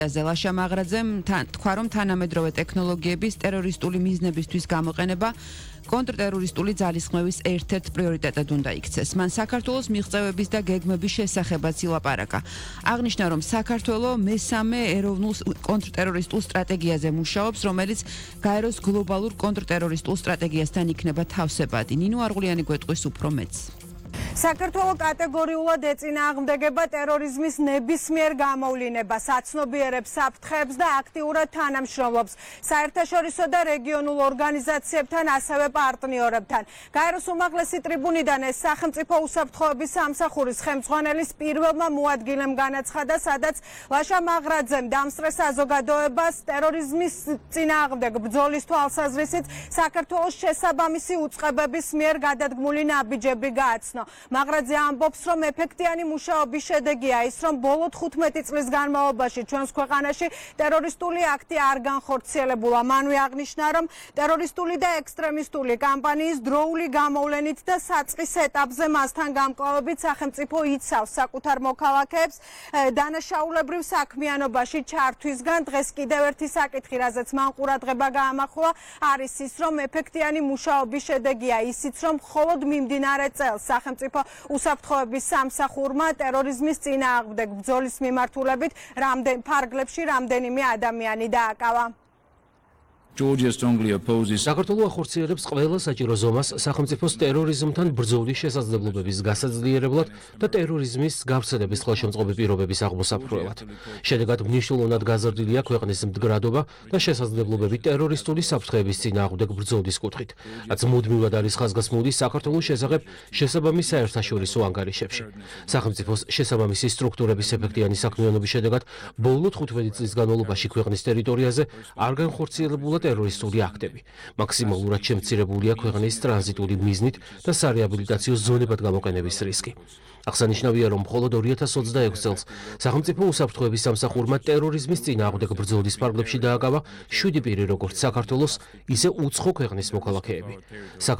ლაშა მაღრაძემ თქვა, რომ თანამედროვე ტექნოლოგიების ტერორისტული მიზნებისთვის გამოყენება კონტრტერორისტული ძალისხმევის ერთ-ერთ პრიორიტეტად უნდა იქცეს. მან საქართველოს მიღწევების და გეგმების შესახებაც ილაპარაკა. აღნიშნა, რომ საქართველო მესამე ეროვნულ კონტრტერორისტულ სტრატეგიაზე მუშაობს, რომელიც გაეროს გლობალურ კონტრტერორისტულ სტრატეგიასთან იქნება თავსებადი. ნინო არღულიანი გვეტყვის უფრო მეტს. საქართველო კატეგორიულად ეწინააღმდეგება ტერორიზმის ნებისმიერ გამოვლინებას, აცნობიერებს საფრთხეებს და აქტიურად თანამშრომლობს საერთაშორისო და რეგიონულ ორგანიზაციებთან, ასევე პარტნიორებთან. გაეროს უმაღლესი ტრიბუნიდან ეს სახელმწიფო უსაფრთხოების სამსახურის ხელმძღვანელის პირველმა მოადგილემ განაცხადა, სადაც ლაშა მაღრაძემ დამსწრე საზოგადოებას ტერორიზმის წინააღმდეგ ბრძოლის თვალსაზრისით საქართველოს შესაბამისი უწყებების მიერ გადადგმული ნაბიჯები გააცნო. მაღრაძე ამბობს, რომ ეფექტიანი მუშაობის შედეგია ის, რომ ბოლო 15 წლის განმავლობაში ჩვენს ქვეყანაში ტერორისტული აქტი არ განხორციელებულა. მანვე აღნიშნა, რომ ტერორისტული და ექსტრემისტული კამპანიის დროული გამოვლენით და საწყის ეტაპზე მასთან გამკლავებით სახელმწიფო იცავს საკუთარ მოქალაქეებს დანაშაულებრივ საქმიანობაში ჩართვისგან. დღეს კიდევ ერთი საკითხი, რაზეც მან ყურადღება გაამახვილა, არის ის, რომ ეფექტიანი მუშაობის შედეგია ისიც, რომ მხოლოდ მიმდინარე წელს სახელმწიფო უსაფრთხოების სამსახურმა ტერორიზმის წინააღმდეგ ბრძოლის მიმართულებით ფარგლებში რამდენიმე ადამიანი დააკავა. საქართველო ახორციელებს ყველა საჭირო ზომას სახელმწიფოს ტერორიზმთან ბრძოლის შესაძლებლობების გასაძლიერებლად და ტერორიზმის გავრცელების ხელშემწყობი პირობების აღმოსაფრთხოებლად. შედეგად მნიშვნელოვნად გაზრდილია ქვეყნის მდგრადობა და შესაძლებლობები ტერორისტული საფრთხეების წინააღმდეგ ბრძოლის კუთხით, რაც მუდმივად არის ხაზგასმული საქართველოს შესახებ შესაბამის საერთაშორისო ანგარიშებში. სახელმწიფოს შესაბამისი სტრუქტურების ეფექტიანი საქმიანობის შედეგად ბოლო 15 წლის განმავლობაში ქვეყნის ტერიტორიაზე არ განხორციელებულა ტერორისტული აქტები. მაქსიმალურად შემცირებულია ქვეყნის ტრანზიტული მიზნით და სარეაბილიტაციო ზონებად გამოყენების რისკი. აღსანიშნავია, რომ მხოლოდ 2026 წელს სახელმწიფო უსაფრთხოების სამსახურმა ტერორიზმის წინააღმდეგ ბრძოლის ფარგლებში დააკავა 7 პირი, როგორც საქართველოს, ისე უცხო ქვეყნის მოქალაქეები.